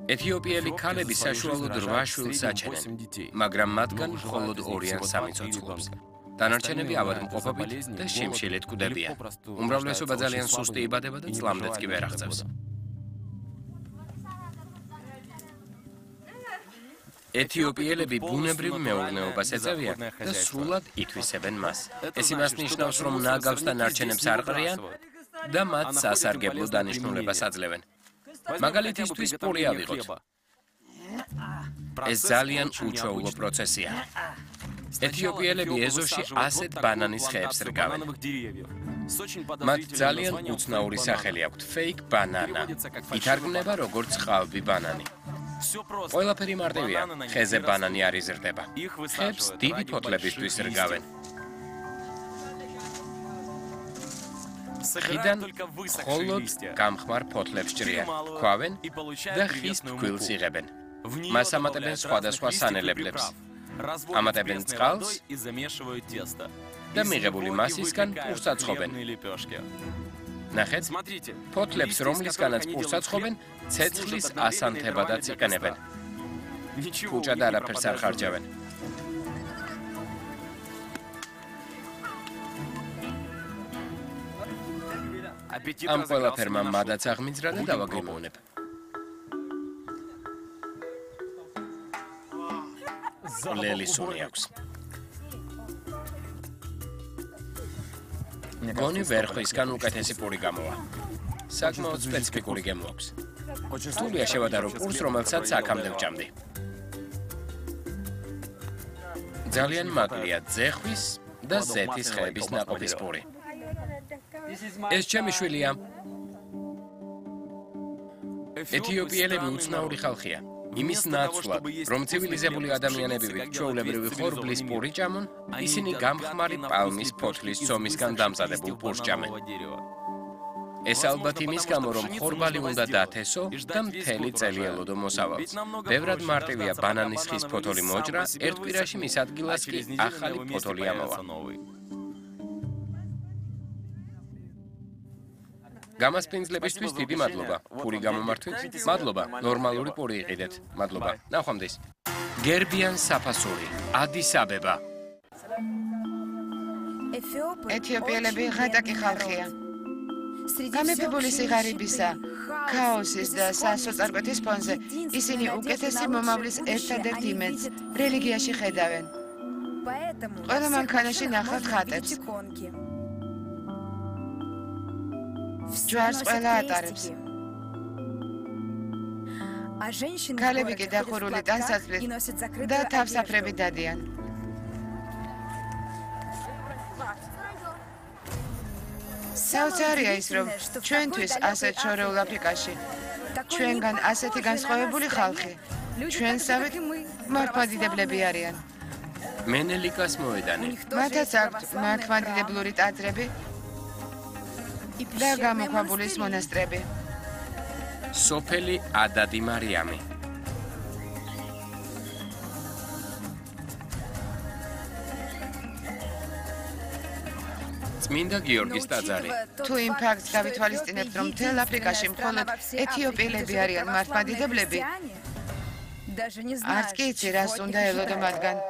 ეთიოპიელი ქალები საშუალოდ 8 შვილს აჩენენ, მაგრამ მათგან მხოლოდ 2 ან 3 ცოცხლობს. დანარჩენები ავადმყოფობით და შიმშილით კვდებიან. უმრავლესობა ძალიან სუსტი იბადება და წლამდეც კი ვერ აღწევს. ეთიოპიელები ბუნებრივ მეურნეობას ეწევიან და სრულად ითვისებენ მას. ეს იმას ნიშნავს, რომ ნაგავს და ნარჩენებს არ ყრიან და მათ სასარგებლო დანიშნულებას აძლევენ. მაგალითისთვის პური ავიღოთ. ეს ძალიან უჩვეულო პროცესია. ეთიოპიელები ეზოში ასეთ ბანანის ხეებს რგავენ. მათ ძალიან უცნაური სახელი აქვთ fake banana. ითარგმნება როგორც ყალბი ბანანი. ყველაფერი მარტივია, ხეზე ბანანი არ იზრდება. ხეებს დიდი ფოთლებისთვის რგავენ. ხიდან მხოლოდ გამხმარ ფოთლებს ჭრიან, ქვავენ და ხის ფქვილს იღებენ. მას ამატებენ სხვადასხვა სანელებლებს. ამატებენ წყალს და მიღებული მასისგან პურს აცხობენ. ნახეთ, ფოთლებს, რომლისგანაც პურს აცხობენ, ცეცხლის ასანთებადაც იყენებენ. ფუჭა და არაფერს არ ხარჯავენ. ამ ყველაფერმა მადაც აღმიძრა და დავაგემოვნებ. ლელი სუნი აქვს. გონი ვერხვისგან უკეთესი პური გამოვა. საკმაოდ სპეციფიკური გემო აქვს. რთულია შევადარო პურს, რომელსაც აქამდე ვჭამდი. ძალიან მაგრია ძეხვის და ზეთის ხეების ნაყოფის პური. ეს ჩემი შვილია. ეთიოპიელები უცნაური ხალხია. იმის ნაცვლად, რომ ცივილიზებული ადამიანები ჩვეულებრივი ხორბლის პური ჭამონ, ისინი გამხმარი პალმის ფოთლის ცომისგან დამზადებულ პურს ჭამენ. ეს ალბათ იმის გამო, რომ ხორბალი უნდა დათესო და მთელი წელი ელოდო მოსავალს. ბევრად მარტივია ბანანის ხის ფოთოლი მოჭრა, ერთ კვირაში მის ადგილას კი ახალი ფოთოლი ამოვა. გამასპინძლებისთვის დიდი მადლობა. პური გამომართვით. მადლობა. ნორმალური პური იყიდეთ. მადლობა. ნახვამდის. გერბიან საფასური. ადის აბება. ეთიოპიელები ღატაკი ხალხია. გამეფებული სიღარიბისა, ქაოსის და სასოწარკვეთის ფონზე ისინი უკეთესი მომავლის ერთადერთ იმედს რელიგიაში ხედავენ. ყველა მანქანაში ნახავთ ხატებს. ჯვარს ყველა ატარებს. ქალები კი დახურული ტანსაცმლით და თავსაფრები დადიან. საოცარია ის, რომ ჩვენთვის ასეთ შორეულ აფრიკაში, ჩვენგან ასეთი განსხვავებული ხალხი, ჩვენსავით მართლმადიდებლები არიან. მენელიკას მოედანი. მათაც აქვთ მართლმადიდებლური ტაძრები და გამოქვაბულის მონასტრები. სოფელი ადადი მარიამი. წმინდა გიორგის ტაძარი. თუ იმ ფაქტს გავითვალისწინებთ, რომ მთელ აფრიკაში მხოლოდ ეთიოპიელები არიან მართლმადიდებლები, არც კი იცი, რას უნდა ელოდო მათგან.